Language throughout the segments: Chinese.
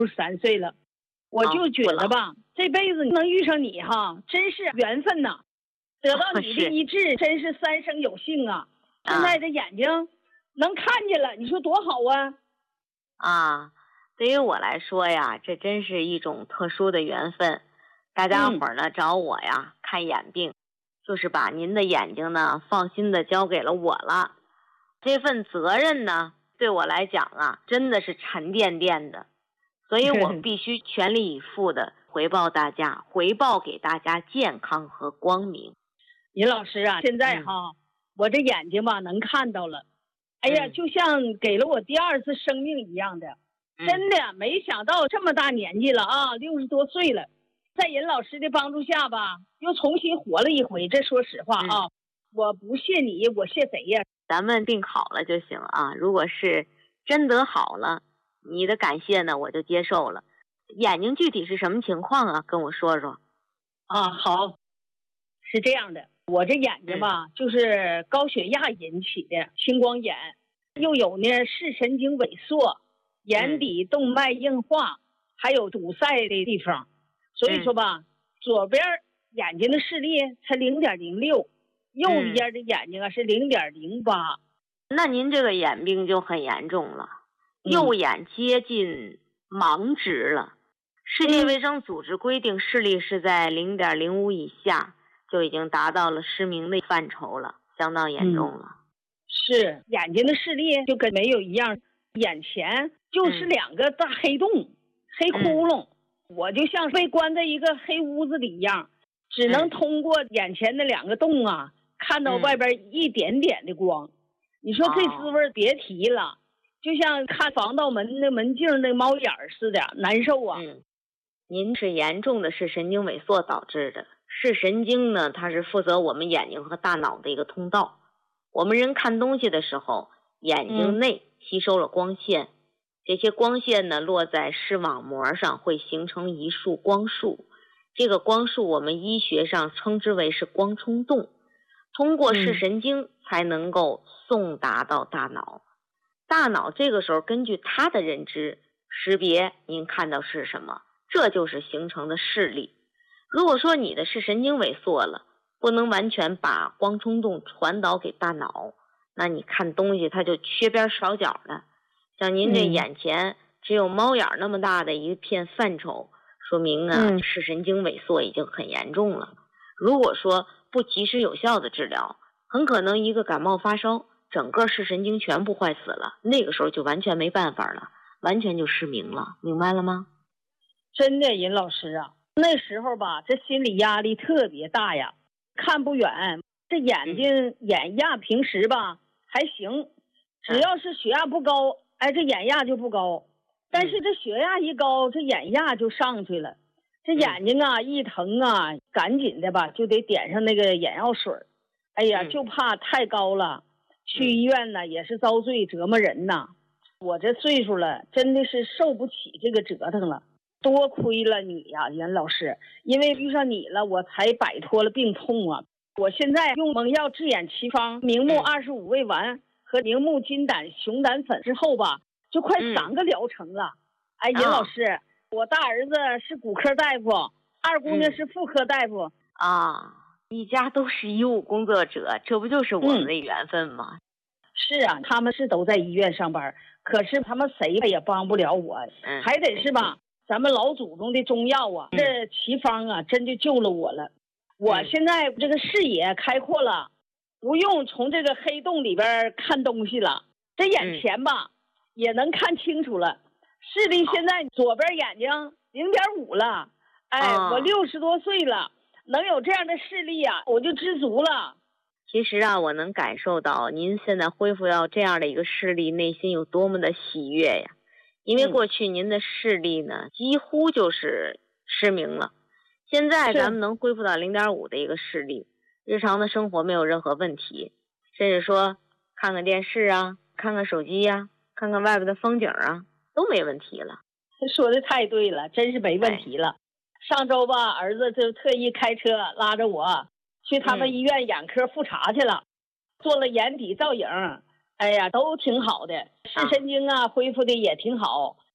63岁了，我就觉得吧，这辈子能遇上你哈，真是缘分呐！得到你的医治，真是三生有幸啊！现在这眼睛能看见了，你说多好啊！ 对于我来说呀，这真是一种特殊的缘分。大家伙儿呢找我呀看眼病，就是把您的眼睛呢放心的交给了我了。这份责任呢，对我来讲啊，真的是沉甸甸的，所以我必须全力以赴的回报大家，回报给大家健康和光明。 尹老师啊，现在我这眼睛吧能看到了，哎呀，就像给了我第二次生命一样的，真的没想到这么大年纪了啊，60多岁了，在尹老师的帮助下吧，又重新活了一回。这说实话啊，我不谢你，我谢谁呀？ 咱们病好了就行啊，如果是真得好了，你的感谢呢我就接受了。眼睛具体是什么情况啊？跟我说说。 好，是这样的，我这眼睛吧，就是高血压引起的青光眼，又有呢视神经萎缩，眼底动脉硬化，还有堵塞的地方，所以说吧，左边眼睛的视力才0.06，右边的眼睛是0.08。 那您这个眼病就很严重了，右眼接近盲直了。世界卫生组织规定视力是在0.05以下就已经达到了失明的范畴了，相当严重了。 是，眼睛的视力就跟没有一样，眼前就是2个大黑洞、黑窟窿，我就像被关在一个黑屋子里一样，只能通过眼前的2个洞啊，看到外边一点点的光。你说这滋味别提了，就像看防盗门的门镜的猫眼似的，难受啊。 您是严重的视神经萎缩导致的。视神经呢，它是负责我们眼睛和大脑的一个通道。我们人看东西的时候，眼睛内吸收了光线，这些光线呢落在视网膜上，会形成一束光束。这个光束我们医学上称之为是光冲动，通过视神经才能够送达到大脑。大脑这个时候根据它的认知识别您看到是什么，这就是形成的视力。如果说你的视神经萎缩了，不能完全把光冲动传导给大脑，那你看东西它就缺边少角了。像您这眼前只有猫眼那么大的一片范畴，说明视神经萎缩已经很严重了。如果说不及时有效的治疗，很可能一个感冒发烧，整个视神经全部坏死了，那个时候就完全没办法了，完全就失明了，明白了吗？ 真的，尹老师啊，那时候吧，这心理压力特别大呀，看不远，这眼睛眼压平时吧还行，只要是血压不高，这眼压就不高，但是这血压一高，这眼压就上去了，这眼睛啊一疼啊，赶紧的吧就得点上那个眼药水，哎呀，就怕太高了，去医院呢也是遭罪折磨人呐。我这岁数了，真的是受不起这个折腾了。多亏了你呀，袁老师，因为遇上你了，我才摆脱了病痛啊！我现在用蒙药治眼奇方明目25味丸和明目金胆熊胆粉之后吧，就快3个疗程了。尹老师，我大儿子是骨科大夫，二姑娘是妇科大夫一家都是医务工作者，这不就是我们的缘分吗？ 是啊，他们是都在医院上班，可是他们谁也帮不了我，还得是吧？咱们老祖宗的中药啊，这奇方啊，真就救了我了。我现在这个视野开阔了，不用从这个黑洞里边看东西了，这眼前吧也能看清楚了。视力现在左边眼睛0.5了，我60多岁了，能有这样的视力啊，我就知足了。 其实啊，我能感受到您现在恢复到这样的一个视力，内心有多么的喜悦呀！因为过去您的视力呢，几乎就是失明了。现在咱们能恢复到0.5的一个视力，日常的生活没有任何问题，甚至说看看电视啊，看看手机啊，看看外边的风景啊，都没问题了。 说的太对了，真是没问题了。上周吧，儿子就特意开车拉着我去他们医院眼科复查去了，做了眼底造影，哎呀，都挺好的，视神经啊恢复的也挺好，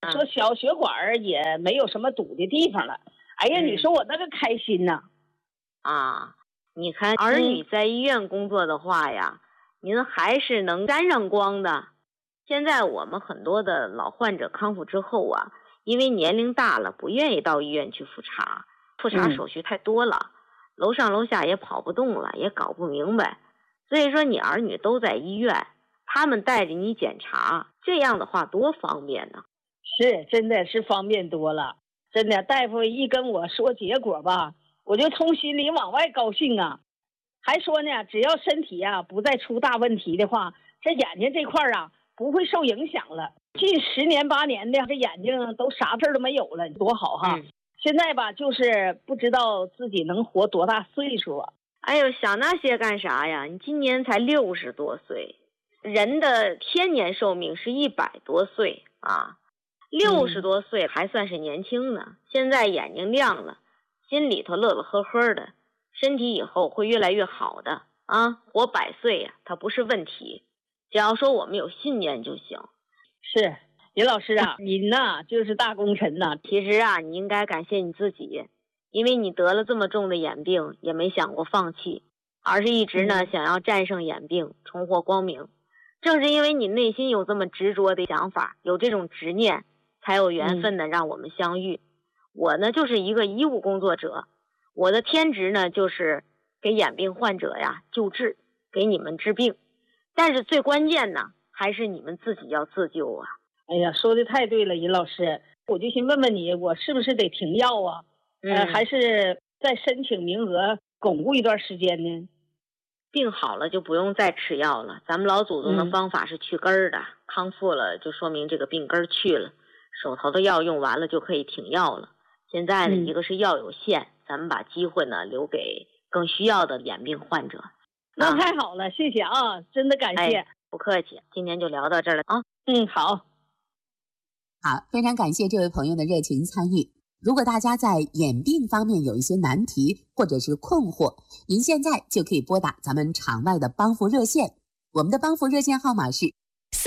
说小血管也没有什么堵的地方了。哎呀，你说我那个开心呐！ 你看儿女在医院工作的话呀，您还是能沾上光的。现在我们很多的老患者康复之后啊，因为年龄大了，不愿意到医院去复查，复查手续太多了，楼上楼下也跑不动了，也搞不明白。所以说你儿女都在医院，他们带着你检查，这样的话多方便呢。 是，真的是方便多了。真的，大夫一跟我说结果吧，我就从心里往外高兴啊。还说呢，只要身体啊不再出大问题的话，这眼睛这块啊不会受影响了。近10年8年的，这眼睛都啥事儿都没有了，多好哈！现在吧，就是不知道自己能活多大岁数啊。 哎呦，想那些干啥呀？你今年才60多岁，人的天年寿命是100多岁啊，60多岁还算是年轻呢。现在眼睛亮了，心里头乐乐呵呵的，身体以后会越来越好的啊，活100岁呀，它不是问题。只要说我们有信念就行。 是，林老师啊，您呐就是大功臣呐。 其实啊，你应该感谢你自己，因为你得了这么重的眼病，也没想过放弃，而是一直呢想要战胜眼病，重获光明。正是因为你内心有这么执着的想法，有这种执念，才有缘分呢让我们相遇。我呢就是一个医务工作者，我的天职呢就是给眼病患者呀救治，给你们治病。但是最关键呢，还是你们自己要自救啊！ 哎呀，说的太对了，尹老师，我就先问问你，我是不是得停药啊？还是再申请名额巩固一段时间呢？ 病好了就不用再吃药了，咱们老祖宗的方法是去根儿的，康复了就说明这个病根儿去了，手头的药用完了就可以停药了。现在呢，一个是药有限，咱们把机会呢留给更需要的眼病患者。 那太好了，谢谢啊，真的感谢。 不客气，今天就聊到这儿了啊。 好。 好，非常感谢这位朋友的热情参与。如果大家在眼病方面有一些难题或者是困惑，您现在就可以拨打咱们场外的帮扶热线，我们的帮扶热线号码是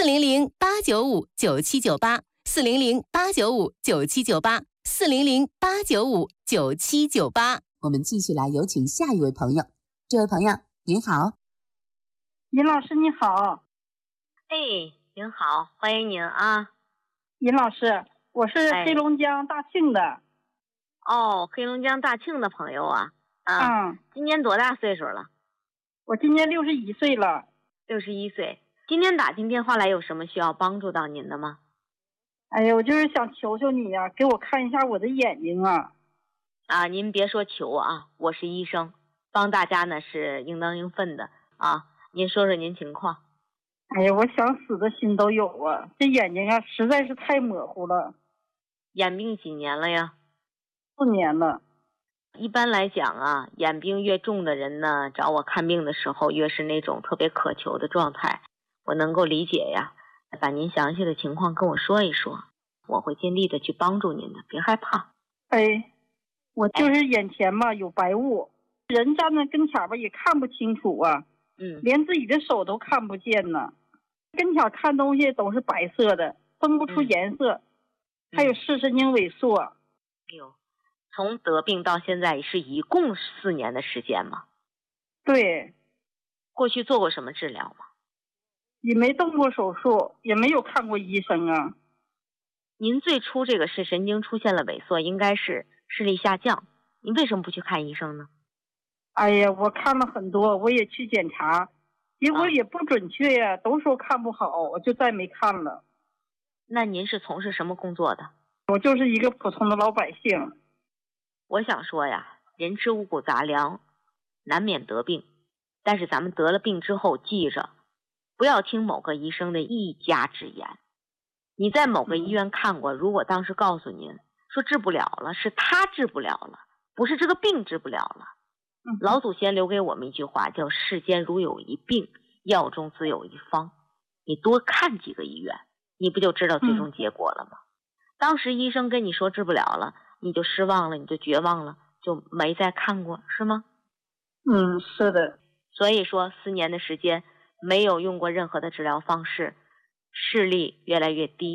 400-895-9798，400-895-9798，400-895-9798。 我们继续来有请下一位朋友。这位朋友您好。 尹老师你好。 您好，欢迎您啊。 尹老师，我是黑龙江大庆的。 黑龙江大庆的朋友啊。今年多大岁数了？ 我今年61岁了。 61岁。今天打进电话来有什么需要帮助到您的吗？ 哎呀，我就是想求求你呀，给我看一下我的眼睛啊。 您别说求啊，我是医生，帮大家呢是应当应分的啊。您说说您情况。 哎呀，我想死的心都有啊，这眼睛啊实在是太模糊了。 眼病几年了呀 ？4年了。 一般来讲啊，眼病越重的人呢，找我看病的时候越是那种特别渴求的状态，我能够理解呀。把您详细的情况跟我说一说，我会尽力的去帮助您的，别害怕。 我就是眼前吧有白雾，人站在跟前吧也看不清楚啊，连自己的手都看不见呢。跟前看东西都是白色的，分不出颜色，还有视神经萎缩。 从得病到现在是一共4年的时间吗？ 对。 过去做过什么治疗吗？ 也没动过手术，也没有看过医生啊。 您最初这个视神经出现了萎缩，应该是视力下降，您为什么不去看医生呢？ 哎呀，我看了很多，我也去检查，结果也不准确呀，都说看不好，我就再没看了。 那您是从事什么工作的？ 我就是一个普通的老百姓。 我想说呀，人吃五谷杂粮，难免得病，但是咱们得了病之后，记着，不要听某个医生的一家之言。你在某个医院看过，如果当时告诉您说治不了了，是他治不了了，不是这个病治不了了。老祖先留给我们一句话，叫世间如有一病，药中自有一方。你多看几个医院，你不就知道最终结果了吗？当时医生跟你说治不了了，你就失望了，你就绝望了，就没再看过，是吗？ 是的。 所以说4年的时间没有用过任何的治疗方式，视力越来越低，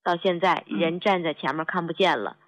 到现在人站在前面看不见了，